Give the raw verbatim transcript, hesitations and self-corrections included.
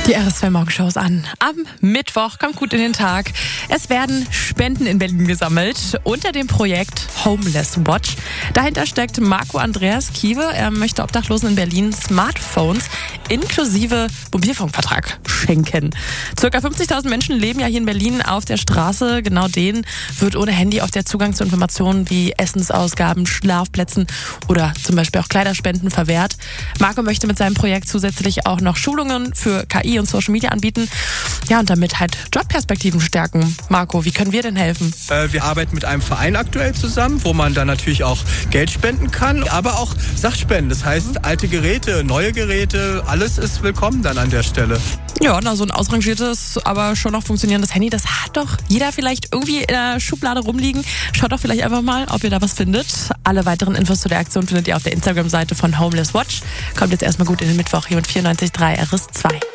Die R S zwei Morgenshow ist an. Am Mittwoch kommt gut in den Tag. Es werden Spenden in Berlin gesammelt unter dem Projekt Homeless Watch. Dahinter steckt Marco Andreas Kiewe. Er möchte Obdachlosen in Berlin Smartphones inklusive Mobilfunkvertrag schenken. Circa fünfzigtausend Menschen leben ja hier in Berlin auf der Straße. Genau denen wird ohne Handy auch der Zugang zu Informationen wie Essensausgaben, Schlafplätzen oder zum Beispiel auch Kleiderspenden verwehrt. Marco möchte mit seinem Projekt zusätzlich auch noch Schulungen für K I und Social Media anbieten. Ja, und damit halt Jobperspektiven stärken. Marco, wie können wir denn helfen? Äh, wir arbeiten mit einem Verein aktuell zusammen, wo man dann natürlich auch Geld spenden kann, aber auch Sachspenden. Das heißt, alte Geräte, neue Geräte, alles ist willkommen dann an der Stelle. Ja, na, so ein ausrangiertes, aber schon noch funktionierendes Handy, das hat doch jeder vielleicht irgendwie in der Schublade rumliegen. Schaut doch vielleicht einfach mal, ob ihr da was findet. Alle weiteren Infos zu der Aktion findet ihr auf der Instagram-Seite von Homeless Watch. Kommt jetzt erstmal gut in den Mittwoch hier mit vierundneunzig Komma drei R S zwei.